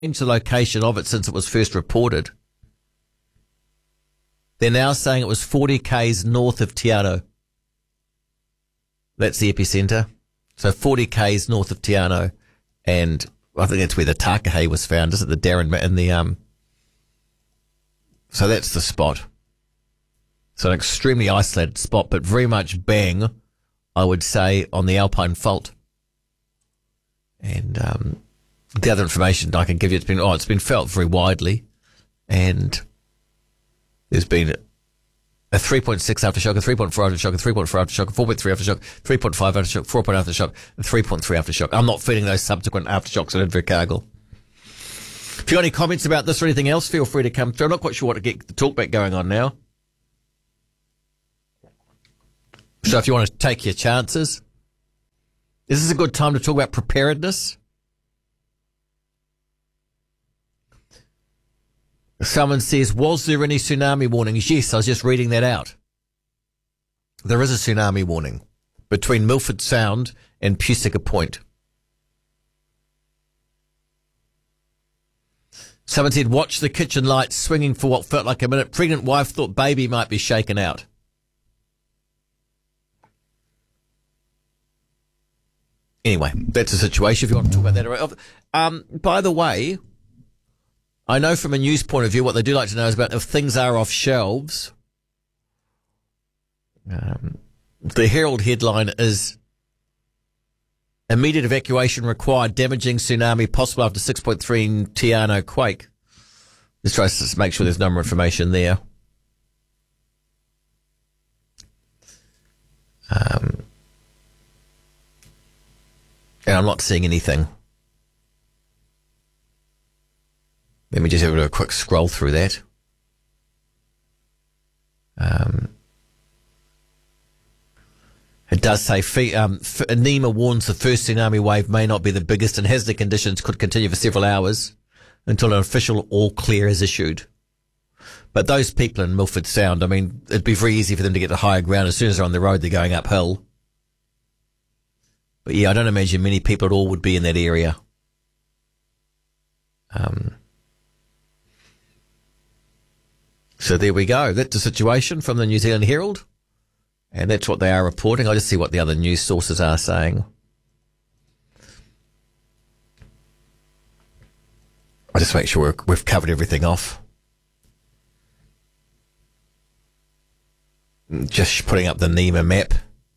changed the location of it since it was first reported. They're now saying it was 40 k's north of Te Anau. That's the epicentre. So 40 k's north of Te Anau, and I think that's where the Takahe was found, isn't it? The Darren in the So that's the spot. So an extremely isolated spot, but very much bang, I would say, on the Alpine Fault. And the other information I can give you, it's been felt very widely, and there's been a 3.6 aftershock, a 3.4 aftershock, a 3.4 aftershock, a 4.3 aftershock, 3.5 aftershock, 4. Aftershock, a 3.3 aftershock. I'm not feeding those subsequent aftershocks at Invercargill. If you've got any comments about this or anything else, feel free to come through. I'm not quite sure what to get the talkback going on now. So if you want to take your chances, this is a good time to talk about preparedness. Someone says, was there any tsunami warnings? Yes, I was just reading that out. There is a tsunami warning between Milford Sound and Pusica Point. Someone said, watch the kitchen lights swinging for what felt like a minute. Pregnant wife thought baby might be shaken out. Anyway, that's the situation if you want to talk about that. By the way, I know from a news point of view what they do like to know is about if things are off shelves. The Herald headline is immediate evacuation required, damaging tsunami possible after 6.3 in Te Anau quake. Let's try to make sure there's no more information there. And I'm not seeing anything. Let me just have a quick scroll through that. It does say NEMA warns the first tsunami wave may not be the biggest and hazard conditions could continue for several hours until an official all clear is issued. But those people in Milford Sound, I mean, it'd be very easy for them to get to higher ground. As soon as they're on the road, they're going uphill. But yeah, I don't imagine many people at all would be in that area. So there we go. That's the situation from the New Zealand Herald. And that's what they are reporting. I'll just see what the other news sources are saying. I'll just make sure we've covered everything off. Just putting up the NEMA map.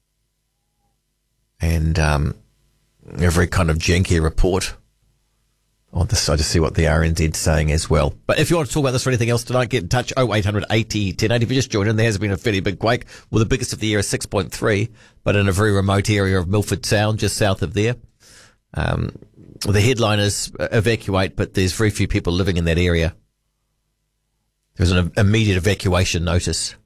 And a very kind of janky report on this. I just see what the RNZ's saying as well. But if you want to talk about this or anything else tonight, get in touch. 0800 80 1080. If you just joined in, there has been a fairly big quake. Well, the biggest of the year is 6.3, but in a very remote area of Milford Sound, just south of there. The headline is evacuate, but there's very few people living in that area. There's an immediate evacuation notice.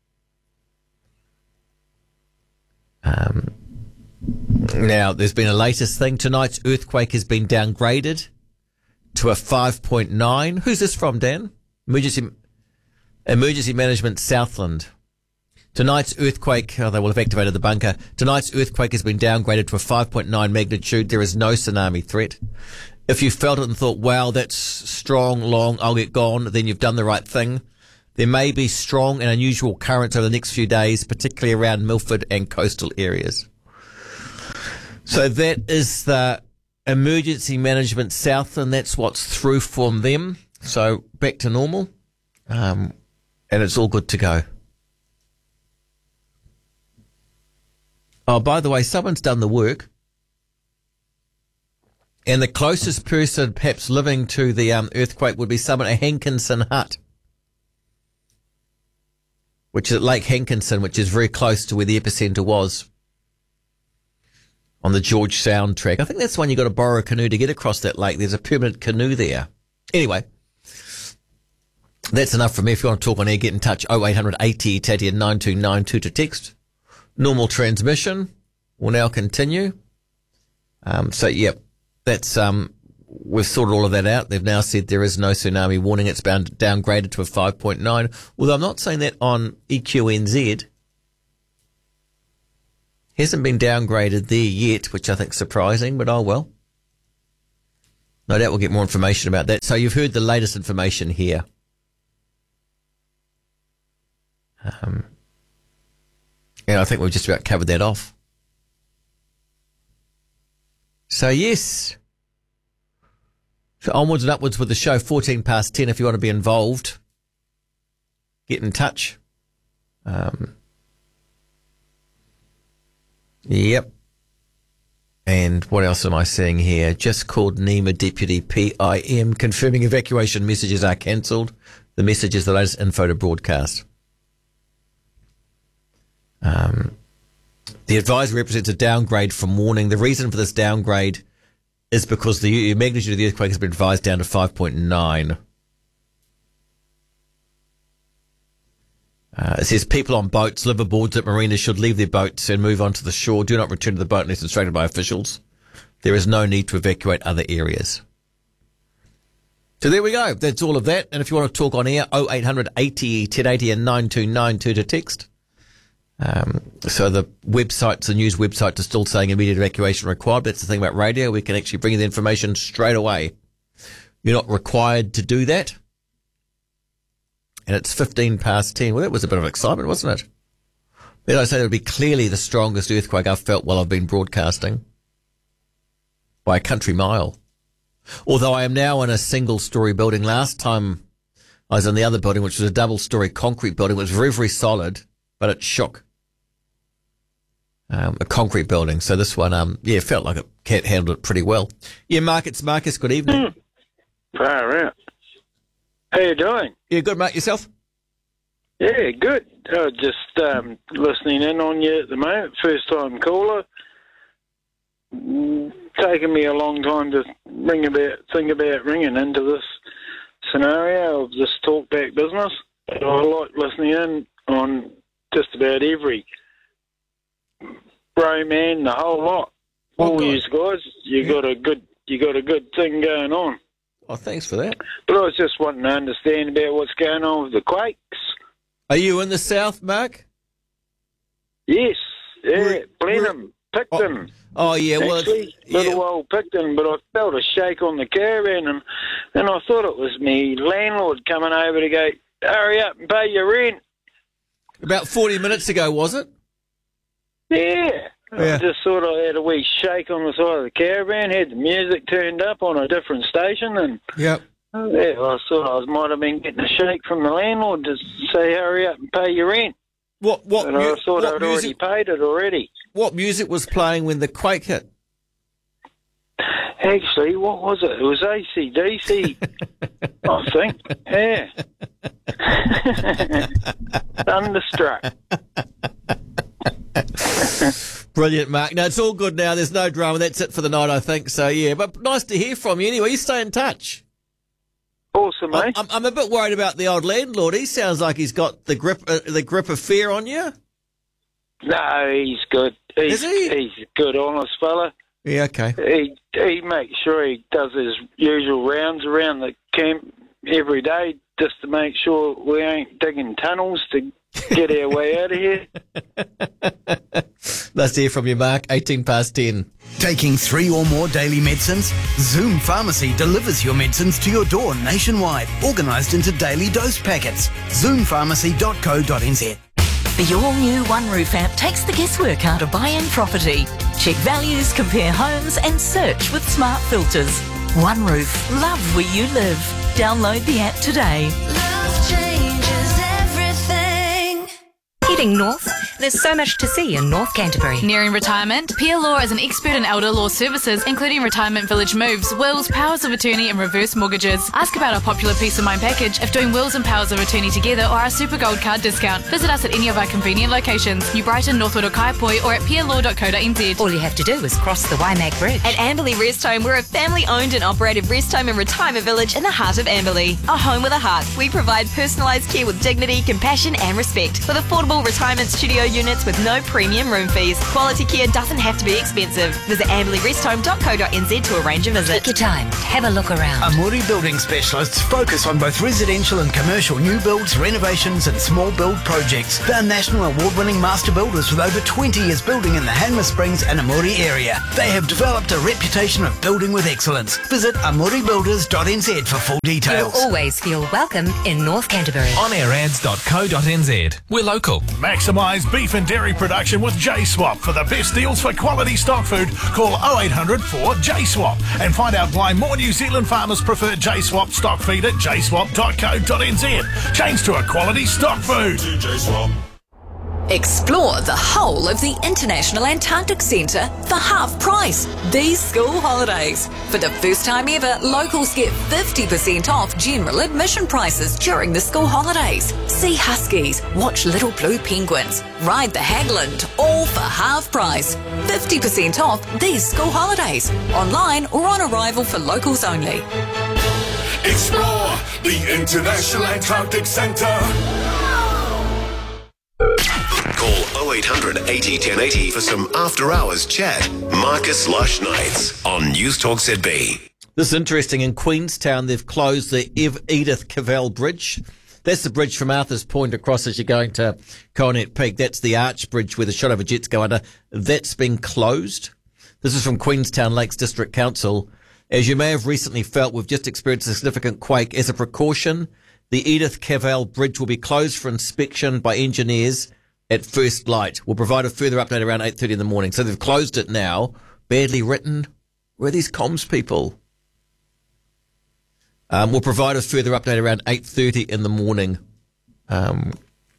Now, there's been a latest thing. Tonight's earthquake has been downgraded to a 5.9. Who's this from, Dan? Emergency Management Southland. Tonight's earthquake, they will have activated the bunker. Tonight's earthquake has been downgraded to a 5.9 magnitude. There is no tsunami threat. If you felt it and thought, wow, that's strong, long, I'll get gone, then you've done the right thing. There may be strong and unusual currents over the next few days, particularly around Milford and coastal areas. So that is the Emergency Management South, and that's what's through from them. So back to normal, and it's all good to go. Oh, by the way, someone's done the work, and the closest person perhaps living to the earthquake would be someone at Hankinson Hut, which is at Lake Hankinson, which is very close to where the epicentre was. On the George Sound track. I think that's the one you got to borrow a canoe to get across that lake. There's a permanent canoe there. Anyway, that's enough from me. If you want to talk on air, get in touch. 0800 80 Tatty and 9292 to text. Normal transmission will now continue. So, yep, that's, we've sorted all of that out. They've now said there is no tsunami warning. It's been downgraded to a 5.9. Although I'm not saying that on EQNZ. Hasn't been downgraded there yet, which I think is surprising, but oh well. No doubt we'll get more information about that. So you've heard the latest information here. And I think we've just about covered that off. So, yes. So onwards and upwards with the show, 10 if you want to be involved. Get in touch. Yep. And what else am I seeing here? Just called NEMA Deputy PIM, confirming evacuation messages are cancelled. The message is the latest info to broadcast. The advisory represents a downgrade from warning. The reason for this downgrade is because the magnitude of the earthquake has been revised down to 5.9. It says people on boats, liveaboards at marinas should leave their boats and move onto the shore. Do not return to the boat unless instructed by officials. There is no need to evacuate other areas. So there we go. That's all of that. And if you want to talk on air, 0800 80 1080 and 9292 to text. So the websites, the news websites are still saying immediate evacuation required. But that's the thing about radio. We can actually bring you the information straight away. You're not required to do that. And it's 10. Well, that was a bit of excitement, wasn't it? But I say it would be clearly the strongest earthquake I've felt while I've been broadcasting. By a country mile. Although I am now in a single-story building. Last time I was in the other building, which was a double-story concrete building. It was very, very solid, but it shook. A concrete building. So this one, it felt like it handled it pretty well. Yeah, Marcus, good evening. Far out. How you doing? Yeah, good, mate. Yourself? Yeah, good. I was just listening in on you at the moment. First time caller. Taken me a long time to think about ringing into this scenario of this talkback business. But I like listening in on just about every bro man, the whole lot. All you guys, you got a good thing going on. Oh, thanks for that. But I was just wanting to understand about what's going on with the quakes. Are you in the south, Mark? Yes, yeah, Blenheim, Picton. Oh, yeah, well, actually, little old Picton, but I felt a shake on the caravan, and I thought it was me landlord coming over to go, hurry up and pay your rent. About 40 minutes ago, was it? Yeah. I just thought I had a wee shake on the side of the caravan, had the music turned up on a different station, and yep. I thought I might have been getting a shake from the landlord to say, hurry up and pay your rent. I thought I'd already paid it already. What music was playing when the quake hit? Actually, what was it? It was AC/DC, I think. Yeah. Thunderstruck. Brilliant, Mark. No, it's all good now. There's no drama. That's it for the night, I think. So, yeah, but nice to hear from you anyway. You stay in touch. Awesome, mate. I'm a bit worried about the old landlord. He sounds like he's got the grip of fear on you. No, he's good. Is he? He's a good, honest fella. Yeah, okay. He makes sure he does his usual rounds around the camp every day just to make sure we ain't digging tunnels to get our way out of here. Nice to hear from you, Mark. 10. Taking 3 or more daily medicines? Zoom Pharmacy delivers your medicines to your door nationwide, organised into daily dose packets. Zoompharmacy.co.nz. The all-new OneRoof app takes the guesswork out of buying property. Check values, compare homes and search with smart filters. OneRoof. Love where you live. Download the app today. Love changes everything. Heading north, there's so much to see in North Canterbury. Nearing retirement, Pia Law is an expert in elder law services, including retirement village moves, wills, powers of attorney and reverse mortgages. Ask about our popular Peace of Mind package if doing wills and powers of attorney together, or our Super Gold card discount. Visit us at any of our convenient locations, New Brighton, Northwood or Kaiapoi, or at pialaw.co.nz. All you have to do is cross the Waimak Bridge. At Amberley Rest Home, we're a family-owned and operated rest home and retirement village in the heart of Amberley. A home with a heart. We provide personalised care with dignity, compassion and respect. With affordable retirement studios, units with no premium room fees. Quality care doesn't have to be expensive. Visit AmberleyRestHome.co.nz to arrange a visit. Take your time. Have a look around. Amuri Building Specialists focus on both residential and commercial new builds, renovations and small build projects. They're national award-winning master builders with over 20 years building in the Hanmer Springs and Amuri area. They have developed a reputation of building with excellence. Visit amuribuilders.nz for full You'll details. always feel welcome in North Canterbury. onAirAds.co.nz. We're local. Maximise beef and dairy production with J-Swap. For the best deals for quality stock food, call 0800 4 J-Swap and find out why more New Zealand farmers prefer J-Swap stock feed at jswap.co.nz. Change to a quality stock food. J-Swap. Explore the whole of the International Antarctic Centre for half price these school holidays. For the first time ever, locals get 50% off general admission prices during the school holidays. See huskies, watch little blue penguins, ride the Hagland, all for half price. 50% off these school holidays, online or on arrival for locals only. Explore the International Antarctic Centre. Call 0800 80 1080 for some after-hours chat. Marcus Lush Nights on News Talk ZB. This is interesting. In Queenstown, they've closed the Edith Cavell Bridge. That's the bridge from Arthur's Point across as you're going to Coronet Peak. That's the arch bridge where the Shotover jets go under. That's been closed. This is from Queenstown Lakes District Council. As you may have recently felt, we've just experienced a significant quake. As a precaution, the Edith Cavell Bridge will be closed for inspection by engineers at first light. We'll provide a further update around 8:30 in the morning. So they've closed it now. Badly written. Where are these comms people? We'll provide a further update around 8:30 in the morning. And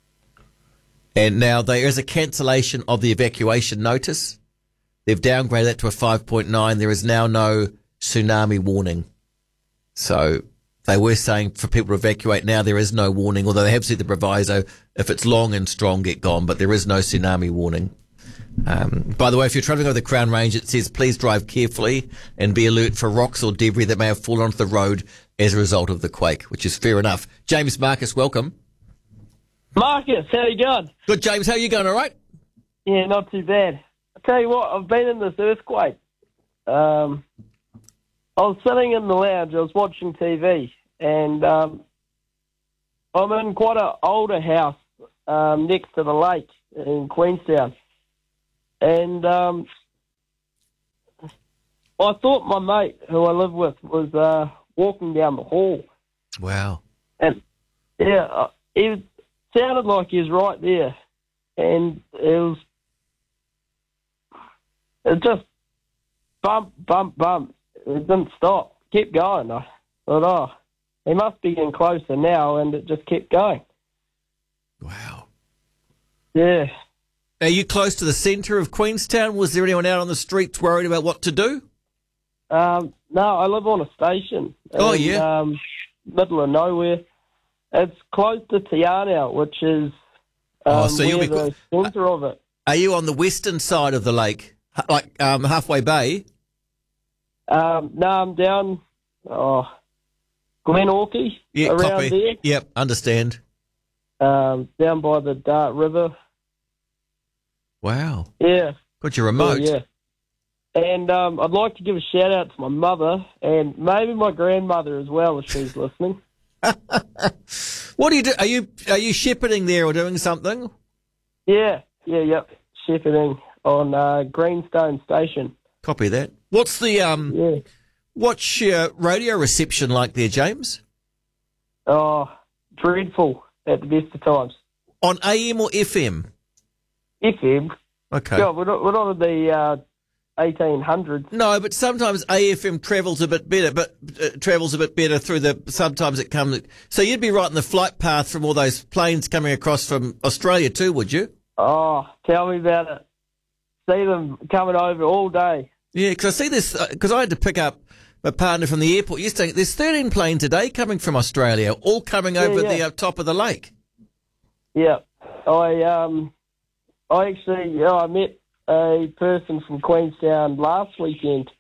now there is a cancellation of the evacuation notice. They've downgraded that to a 5.9. There is now no tsunami warning. So they were saying for people to evacuate now, there is no warning, although they have said the proviso, if it's long and strong, get gone, but there is no tsunami warning. By the way, if you're travelling over the Crown Range, it says please drive carefully and be alert for rocks or debris that may have fallen onto the road as a result of the quake, which is fair enough. James Marcus, welcome. Marcus, how you going? Good, James. How are you going, all right? Yeah, not too bad. I tell you what, I've been in this earthquake. I was sitting in the lounge, I was watching TV, and I'm in quite an older house next to the lake in Queenstown. And I thought my mate, who I live with, was walking down the hall. Wow. And, yeah, it sounded like he was right there. And it just bump, bump, bump. It didn't stop. Kept going. I thought, he must be getting closer now, and it just kept going. Wow. Yeah. Are you close to the centre of Queenstown? Was there anyone out on the streets worried about what to do? No, I live on a station. Oh, yeah? Middle of nowhere. It's close to Tiana, which is so you'll be the centre of it. Are you on the western side of the lake, like Halfway Bay? No, I'm down Glenorchy, Yeah, around copy. there. Yep, understand. Down by the Dart River. Wow. Yeah. Got your remote. Yeah. And I'd like to give a shout out to my mother and maybe my grandmother as well if she's listening. What do you do? Are you shepherding there or doing something? Yep. Shepherding on Greenstone Station. Copy that. What's the what's your radio reception like there, James? Oh, dreadful at the best of times. On AM or FM? FM. Okay. God, we're not in the 1800s. No, but sometimes AFM travels a bit better, through the. Sometimes it comes. So you'd be right in the flight path from all those planes coming across from Australia too, would you? Oh, tell me about it. See them coming over all day. Yeah, because I see this, because I had to pick up my partner from the airport yesterday. There's 13 planes a day coming from Australia, all coming over the top of the lake. Yeah. I met a person from Queenstown last weekend.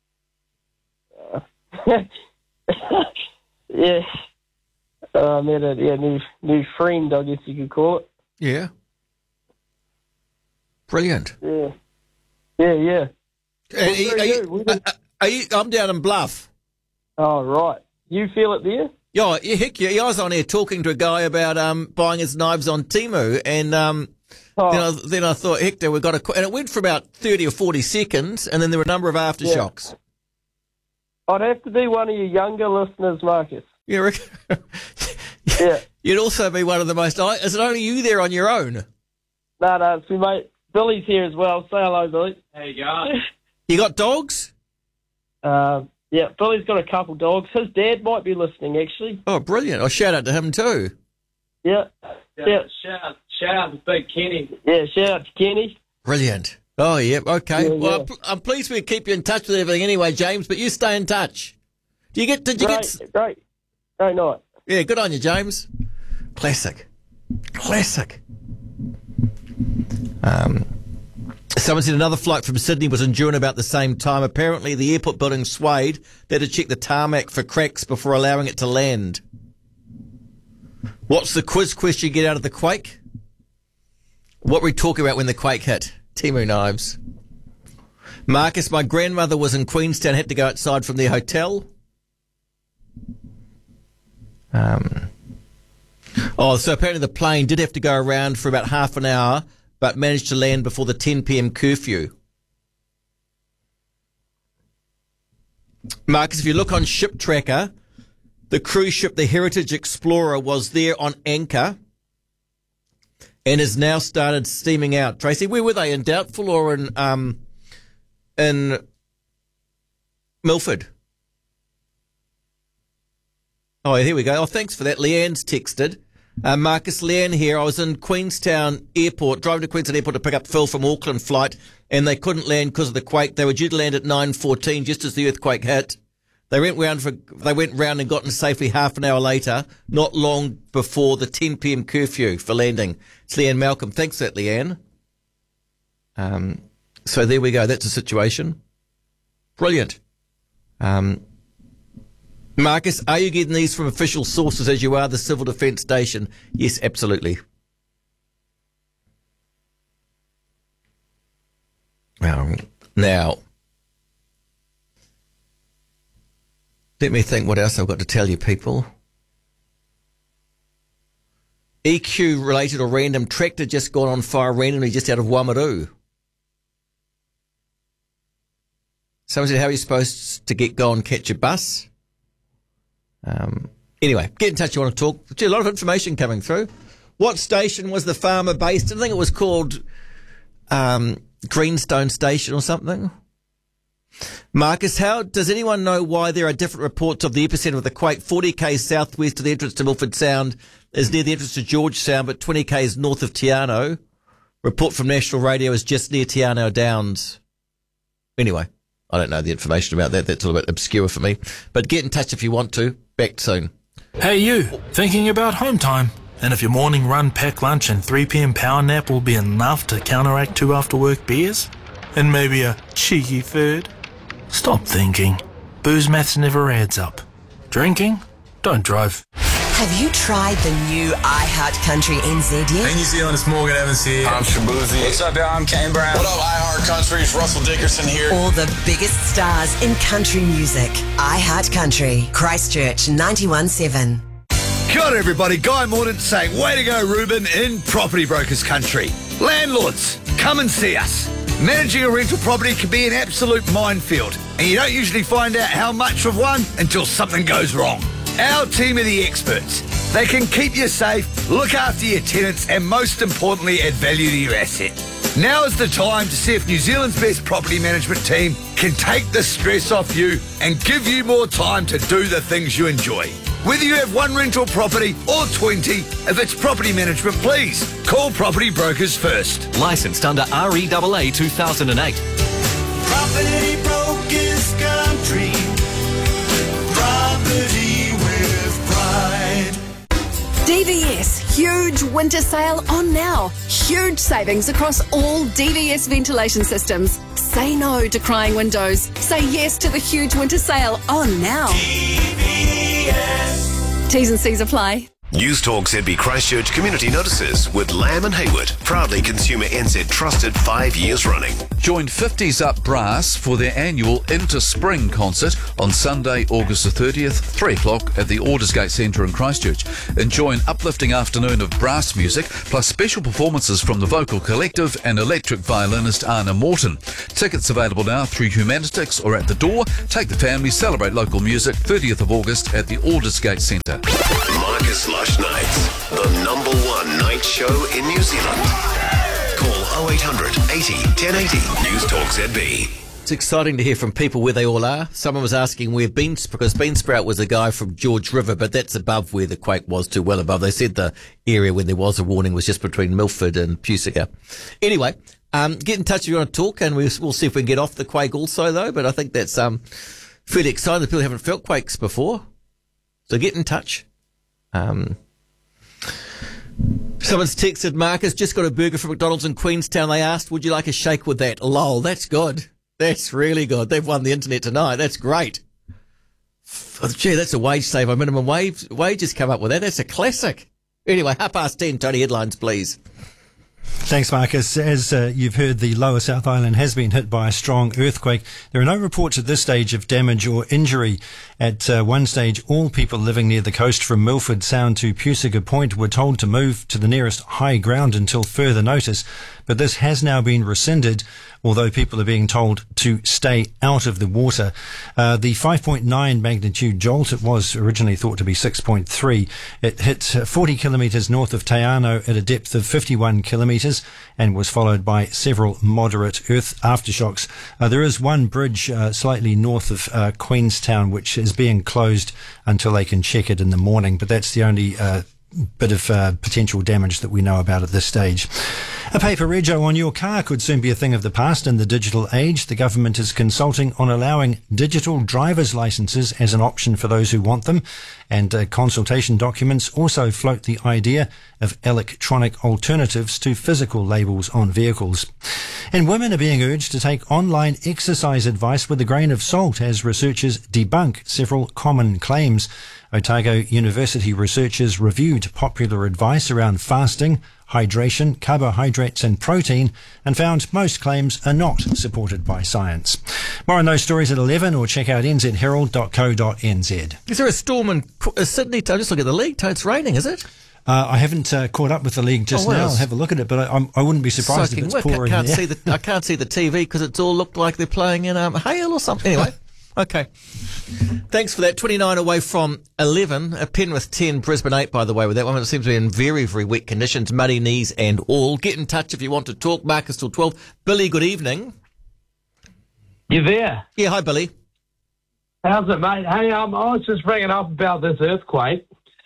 Yeah. I met a new friend, I guess you could call it. Yeah. Brilliant. Yeah. Yeah. I'm down in Bluff. Oh, right. You feel it there? Yeah, heck yeah. I was on here talking to a guy about buying his knives on Temu, and then I thought, Hector, we've got and it went for about 30 or 40 seconds, and then there were a number of aftershocks. I'd have to be one of your younger listeners, Marcus. Yeah, yeah. You'd also be one of the most... Is it only you there on your own? No, it's my mate. Billy's here as well. Say hello, Billy. How you going? You got dogs? Yeah, Billy's got a couple dogs. His dad might be listening, actually. Oh, brilliant. I'll shout out to him too. Yeah. Shout out to Big Kenny. Yeah, shout out to Kenny. Brilliant. Oh, yeah, okay. Yeah, well, I'm pleased we keep you in touch with everything anyway, James, but you stay in touch. Great night. Yeah, good on you, James. Classic. Someone said another flight from Sydney was in June about the same time. Apparently, the airport building swayed. They had to check the tarmac for cracks before allowing it to land. What's the quiz question you get out of the quake? What were we talking about when the quake hit? Temu knives. Marcus, my grandmother was in Queenstown, had to go outside from their hotel. So apparently the plane did have to go around for about half an hour, but managed to land before the 10 p.m. curfew. Marcus, if you look on Ship Tracker, the cruise ship, the Heritage Explorer, was there on anchor and has now started steaming out. Tracy, where were they? In Doubtful or in Milford? Oh, here we go. Oh, thanks for that. Leanne's texted. Marcus, Leanne here. I was in Queenstown Airport, driving to Queenstown Airport to pick up Phil from Auckland flight, and they couldn't land because of the quake. They were due to land at 9:14 just as the earthquake hit. They went round and got in safely half an hour later, not long before the 10 p.m. curfew for landing. It's Leanne Malcolm. Thanks for that, Leanne. So there we go. That's the situation. Brilliant. Marcus, are you getting these from official sources as you are the Civil Defence Station? Yes, absolutely. Now, let me think what else I've got to tell you, people. EQ related or random tractor just gone on fire randomly just out of Wamaroo. Someone said, how are you supposed to go and catch a bus? Anyway, get in touch. You want to talk? Gee, a lot of information coming through. What station was the farmer based in? I think it was called Greenstone Station or something. Marcus, how does anyone know why there are different reports of the epicenter of the quake? 40 k's southwest of the entrance to Milford Sound is near the entrance to George Sound, but 20 k's north of Te Anau. Report from National Radio is just near Te Anau Downs. Anyway, I don't know the information about that. That's a little bit obscure for me. But get in touch if you want to. Back soon. Hey you, thinking about home time? And if your morning run, pack lunch and 3 p.m. power nap will be enough to counteract 2 after-work beers? And maybe a cheeky third? Stop thinking. Booze maths never adds up. Drinking? Don't drive. Have you tried the new iHeart Country NZ yet? Hey New Zealand, it's Morgan Evans here. I'm Shabuzi. What's up, y'all? I'm Kane Brown. What up, iHeart Country? It's Russell Dickerson here. All the biggest stars in country music. iHeart Country. Christchurch 91.7. Kia ora everybody, Guy Mordaunt saying, way to go Ruben in Property Brokers Country. Landlords, come and see us. Managing a rental property can be an absolute minefield, and you don't usually find out how much of one until something goes wrong. Our team are the experts. They can keep you safe, look after your tenants, and most importantly, add value to your asset. Now is the time to see if New Zealand's best property management team can take the stress off you and give you more time to do the things you enjoy. Whether you have one rental property or 20, if it's property management, please call Property Brokers first. Licensed under REAA 2008. Property Brokers Country. Property with pride. DVS, huge winter sale on now. Huge savings across all DVS ventilation systems. Say no to crying windows. Say yes to the huge winter sale on now. DVS. T's and C's apply. News Talk ZB Christchurch community notices with Lamb and Hayward, proudly Consumer NZ trusted 5 years running. Join 50s Up Brass for their annual Into Spring concert on Sunday, August the 30th, 3 o'clock at the Aldersgate Centre in Christchurch. Enjoy an uplifting afternoon of brass music, plus special performances from the Vocal Collective and electric violinist Anna Morton. Tickets available now through Humanitics or at the door. Take the family, celebrate local music, 30th of August at the Aldersgate Centre. Marcus Lush Nights, the #1 night show in New Zealand. Call 0800 80 1080 News Talk ZB. It's exciting to hear from people where they all are. Someone was asking where because Beansprout was a guy from George River, but that's above where the quake was, too well above. They said the area where there was a warning was just between Milford and Pusica. Anyway, get in touch if you want to talk, and we'll see if we can get off the quake also, though. But I think that's fairly exciting. People haven't felt quakes before, so get in touch. Someone's texted, Marcus, just got a burger from McDonald's in Queenstown. They asked, would you like a shake with that? Lol, that's good. That's really good. They've won the internet tonight. That's great. Gee, that's a wage saver. Minimum wages come up with that. That's a classic. Anyway, 10:30, Tony, headlines, please. Thanks, Marcus. As you've heard, the Lower South Island has been hit by a strong earthquake. There are no reports at this stage of damage or injury. At one stage, all people living near the coast from Milford Sound to Pusica Point were told to move to the nearest high ground until further notice. But this has now been rescinded, although people are being told to stay out of the water. The 5.9 magnitude jolt, it was originally thought to be 6.3. It hit 40 kilometres north of Te Anau at a depth of 51 kilometres and was followed by several moderate earth aftershocks. There is one bridge slightly north of Queenstown which is being closed until they can check it in the morning, but that's the only bit of potential damage that we know about at this stage. A paper rego on your car could soon be a thing of the past in the digital age. The government is consulting on allowing digital driver's licences as an option for those who want them, and consultation documents also float the idea of electronic alternatives to physical labels on vehicles. And women are being urged to take online exercise advice with a grain of salt as researchers debunk several common claims. Otago University researchers reviewed popular advice around fasting, hydration, carbohydrates and protein and found most claims are not supported by science. More on those stories at 11 or check out nzherald.co.nz. Is there a storm in Sydney? Just look at the league. It's raining, is it? I haven't caught up with the league just now. I'll have a look at it, but I wouldn't be surprised if it's pouring. I can't see the TV because it's all looked like they're playing in hail or something. Anyway. Okay. Thanks for that. 29 away from 11. Penrith 10, Brisbane 8, by the way, with that one. It seems to be in very, very wet conditions, muddy knees and all. Get in touch if you want to talk. Marcus till 12. Billy, good evening. You there? Yeah, hi, Billy. How's it, mate? Hey, I was just ringing up about this earthquake.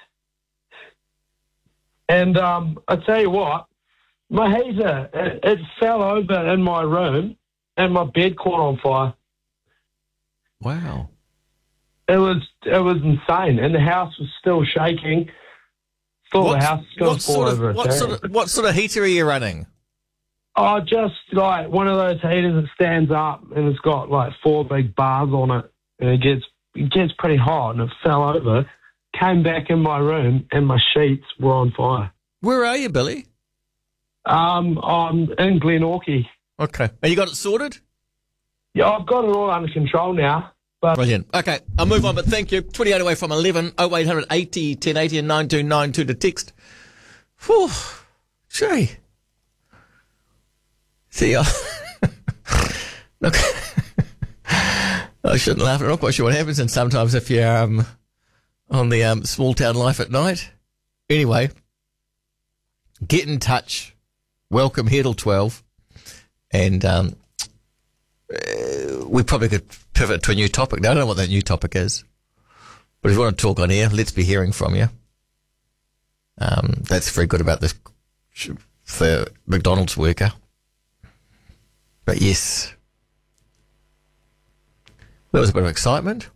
And I tell you what, my heater, it fell over in my room and my bed caught on fire. Wow. It was insane, and the house was still shaking. The house was still fall over. What sort of heater are you running? Oh, just like one of those heaters that stands up, and it's got like 4 big bars on it, and it gets pretty hot, and it fell over. Came back in my room, and my sheets were on fire. Where are you, Billy? I'm in Glenorchy. Okay. And you got it sorted? Yeah, I've got it all under control now. But brilliant. Okay, I'll move on, but thank you. 28 away from 11, 0800 80 1080 and 9292 to text. Whew. Gee. See ya. Look, I shouldn't laugh. I'm not quite sure what happens and sometimes if you're on the small town life at night. Anyway, get in touch. Welcome here till 12. And we probably could pivot to a new topic. Now, I don't know what that new topic is. But if you want to talk on air, let's be hearing from you. That's very good about this for McDonald's worker. But yes, there was a bit of excitement.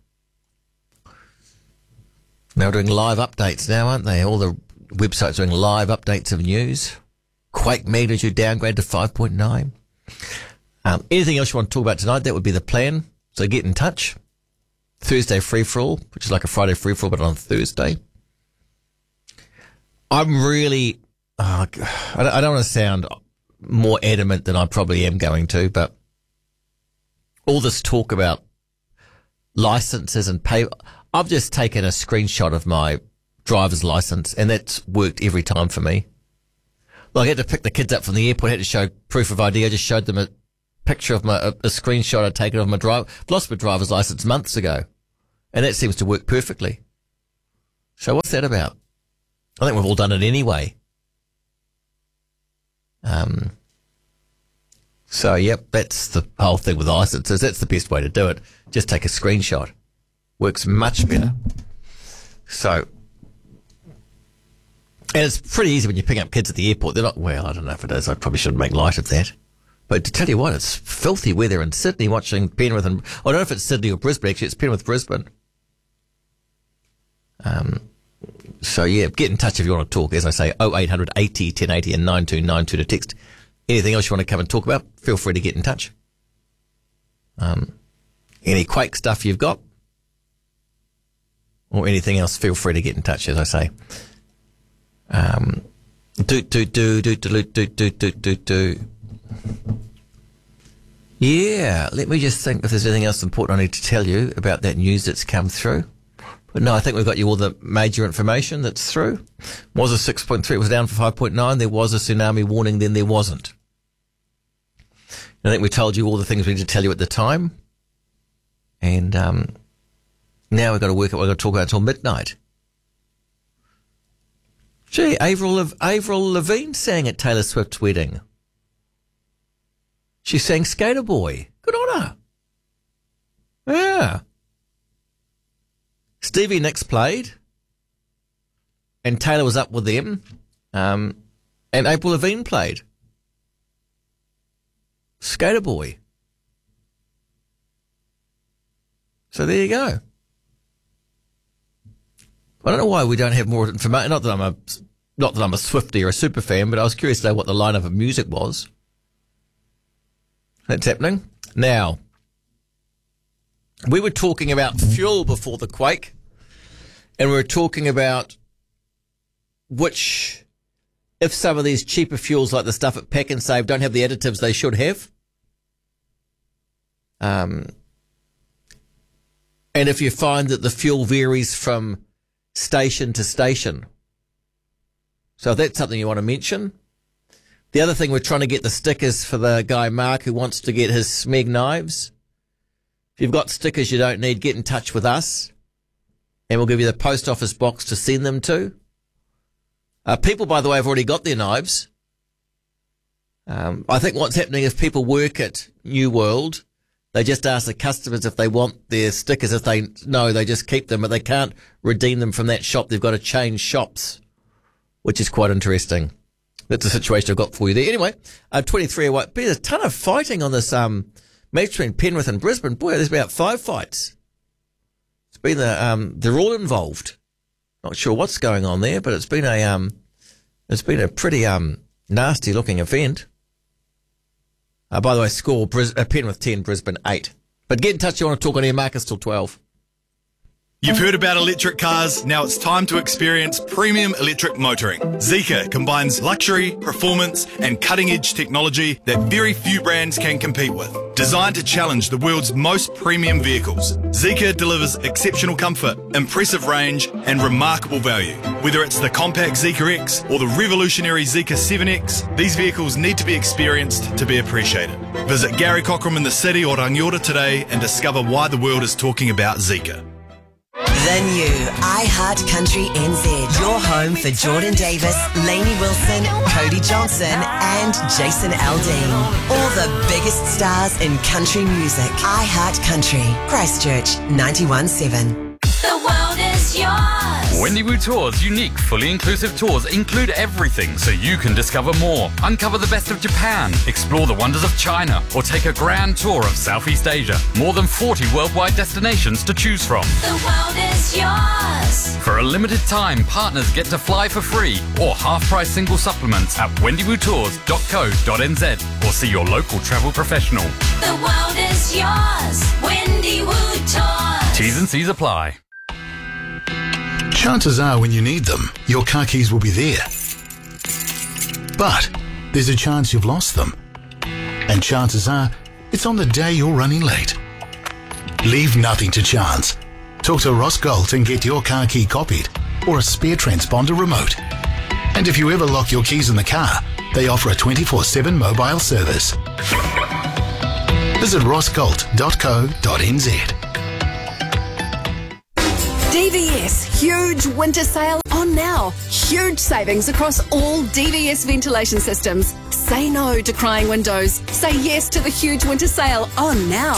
Now we're doing live updates now, aren't they? All the websites are doing live updates of news. Quake magnitude downgrade to 5.9. Anything else you want to talk about tonight, that would be the plan. So get in touch. Thursday free-for-all, which is like a Friday free-for-all, but on Thursday. I'm really, I don't want to sound more adamant than I probably am going to, but all this talk about licenses and pay, I've just taken a screenshot of my driver's license and that's worked every time for me. Like I had to pick the kids up from the airport, I had to show proof of ID. I just showed them a picture of a screenshot I'd taken of my lost my driver's license months ago. And that seems to work perfectly. So what's that about? I think we've all done it anyway. So, yep, that's the whole thing with licenses. That's the best way to do it. Just take a screenshot. Works much better. So, and it's pretty easy when you pick up kids at the airport. They're not, well, I don't know if it is. I probably shouldn't make light of that. But to tell you what, it's filthy weather in Sydney watching Penrith and, I don't know if it's Sydney or Brisbane, actually, it's Penrith, Brisbane. So, yeah, get in touch if you want to talk. As I say, 0800 80 1080 and 9292 to text. Anything else you want to come and talk about, feel free to get in touch. Any Quake stuff you've got, or anything else, feel free to get in touch, as I say. Yeah, let me just think if there's anything else important I need to tell you about that news that's come through. But no, I think we've got you all the major information that's through. Was a 6.3, it was down for 5.9. There was a tsunami warning, then there wasn't. I think we told you all the things we need to tell you at the time. And now we've got to work out what we're going to talk about until midnight. Gee, Avril Lavigne sang at Taylor Swift's wedding. She sang Skater Boy. Good on her. Yeah. Stevie Nicks played, and Taylor was up with them, and Avril Lavigne played. Skater Boy. So there you go. I don't know why we don't have more information. Not that I'm a Swiftie or a super fan, but I was curious to know what the lineup of music was. That's happening. Now, we were talking about fuel before the quake, and we were talking about which, if some of these cheaper fuels like the stuff at Pack and Save don't have the additives they should have, and if you find that the fuel varies from station to station. So if that's something you want to mention. The other thing, we're trying to get the stickers for the guy Mark who wants to get his Smeg knives. If you've got stickers you don't need, get in touch with us and we'll give you the post office box to send them to. People, by the way, have already got their knives. I think what's happening, if people work at New World, they just ask the customers if they want their stickers. If they know, they just keep them, but they can't redeem them from that shop. They've got to change shops, which is quite interesting. That's the situation I've got for you there. Anyway, 23 away. There's a ton of fighting on this match between Penrith and Brisbane. Boy, there's about 5 fights. It's been they're all involved. Not sure what's going on there, but it's been a pretty nasty looking event. By the way, score Penrith 10, Brisbane 8. But get in touch if you want to talk on air, Marcus till 12. You've heard about electric cars. Now it's time to experience premium electric motoring. Zeekr combines luxury, performance, and cutting-edge technology that very few brands can compete with. Designed to challenge the world's most premium vehicles, Zeekr delivers exceptional comfort, impressive range, and remarkable value. Whether it's the compact Zeekr X or the revolutionary Zeekr 7X, these vehicles need to be experienced to be appreciated. Visit Gary Cockram in the city or Rangiora today and discover why the world is talking about Zeekr. The new iHeart Country NZ. Your home for Jordan Davis, Lainey Wilson, Cody Johnson, and Jason Aldean. All the biggest stars in country music. iHeart Country. Christchurch 91.7. The world is yours. Wendy Wu Tours' unique, fully inclusive tours include everything so you can discover more. Uncover the best of Japan, explore the wonders of China, or take a grand tour of Southeast Asia. More than 40 worldwide destinations to choose from. The world is yours. For a limited time, partners get to fly for free or half-price single supplements at wendywootours.co.nz or see your local travel professional. The world is yours. Wendy Wu Tours. T's and C's apply. Chances are when you need them, your car keys will be there. But there's a chance you've lost them. And chances are it's on the day you're running late. Leave nothing to chance. Talk to Ross Galt and get your car key copied or a spare transponder remote. And if you ever lock your keys in the car, they offer a 24/7 mobile service. Visit rossgalt.co.nz. DVS huge winter sale on now. Huge savings across all DVS ventilation systems. Say no to crying windows. Say yes to the huge winter sale on now.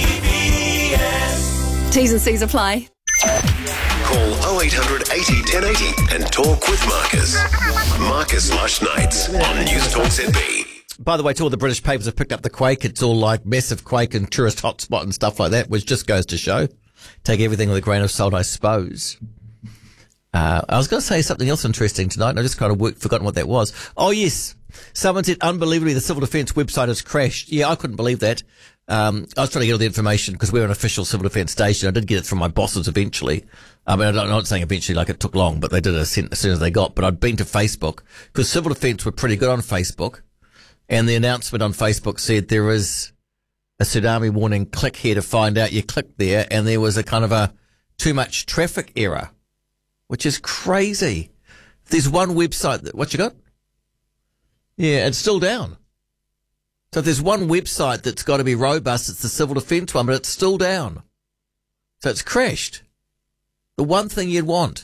DVS. T's and C's apply. Call 0800 80 1080 and talk with Marcus. Marcus Lush Nights on News Talk ZB. By the way, to all the British papers have picked up the quake. It's all like massive quake and tourist hotspot and stuff like that, which just goes to show. Take everything with a grain of salt, I suppose. I was going to say something else interesting tonight, and I just kind of forgotten what that was. Oh, yes. Someone said, unbelievably, the Civil Defence website has crashed. Yeah, I couldn't believe that. I was trying to get all the information because we're an official Civil Defence station. I did get it from my bosses eventually. I mean, I'm not saying eventually like it took long, but they did it as soon as they got. But I'd been to Facebook because Civil Defence were pretty good on Facebook. And the announcement on Facebook said there is a tsunami warning. Click here to find out. You clicked there and there was a kind of a too much traffic error, which is crazy. There's one website that, what you got? Yeah, it's still down. So if there's one website that's got to be robust, it's the Civil Defence one, but it's still down. So it's crashed. The one thing you'd want.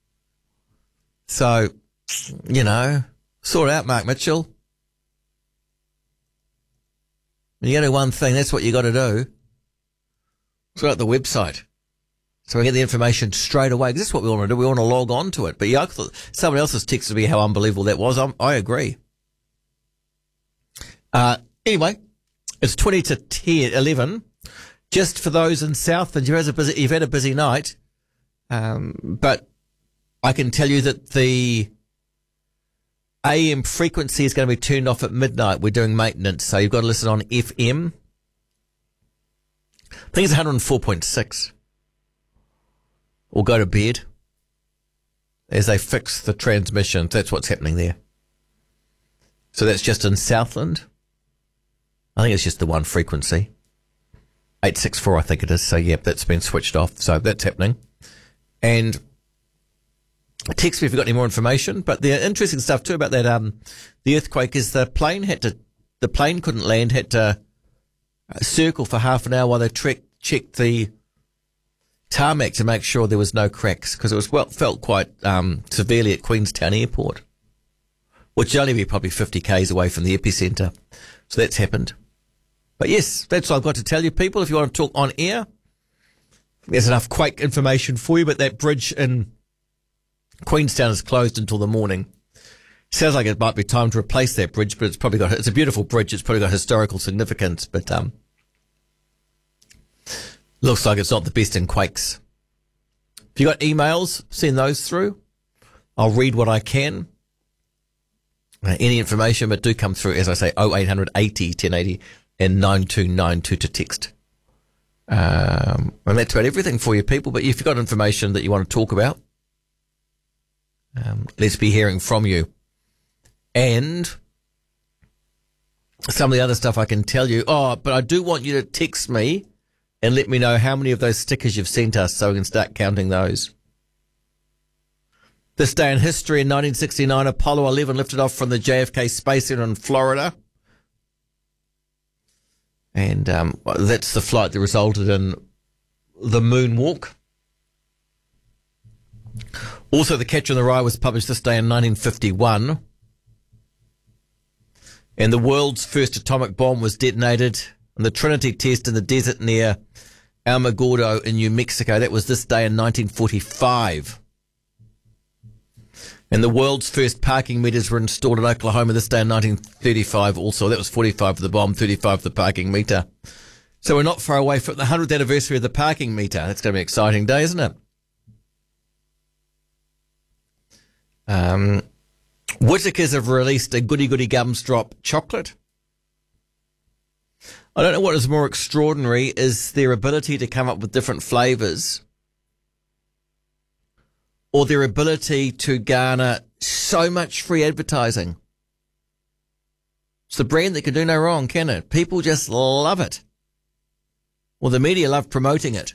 So, you know, sort it out, Mark Mitchell. When you go to one thing, that's what you got to do. Sort out the website. So we get the information straight away. Because that's what we want to do. We want to log on to it. But yeah, I thought someone else has texted me how unbelievable that was. I agree. Anyway, it's 20 to 11. Just for those in Southland, you've had a busy night. But I can tell you that the AM frequency is going to be turned off at midnight. We're doing maintenance, so you've got to listen on FM. I think it's 104.6. Or go to bed as they fix the transmission. That's what's happening there. So that's just in Southland. I think it's just the one frequency. 864, I think it is. So, yep, that's been switched off. So that's happening. And text me if you've got any more information. But the interesting stuff too about that, the earthquake is the plane couldn't land, had to circle for half an hour while they checked the tarmac to make sure there was no cracks, because it was felt quite severely at Queenstown Airport, which would only be probably 50 k's away from the epicentre. So that's happened. But yes, that's all I've got to tell you, people. If you want to talk on air, there's enough quake information for you. But that bridge in Queenstown is closed until the morning. Sounds like it might be time to replace that bridge, but it's a beautiful bridge. It's probably got historical significance, but looks like it's not the best in quakes. If you got emails, send those through. I'll read what I can. Any information, but do come through, as I say, 0800 80 1080 and 9292 to text. And that's about everything for you, people. But if you've got information that you want to talk about, let's be hearing from you. And some of the other stuff I can tell you. Oh, but I do want you to text me and let me know how many of those stickers you've sent us so we can start counting those. This day in history, in 1969, Apollo 11 lifted off from the JFK Space Center in Florida. And that's the flight that resulted in the moonwalk. Also, The Catcher in the Rye was published this day in 1951. And the world's first atomic bomb was detonated in the Trinity test in the desert near Alamogordo in New Mexico. That was this day in 1945. And the world's first parking meters were installed in Oklahoma this day in 1935 also. That was 45 for the bomb, 35 for the parking meter. So we're not far away from the 100th anniversary of the parking meter. That's going to be an exciting day, isn't it? Whitakers have released a Goody Goody Gumdrop chocolate. I don't know what is more extraordinary is their ability to come up with different flavours, or their ability to garner so much free advertising. It's the brand that can do no wrong, can it? People just love it. Well, the media love promoting it.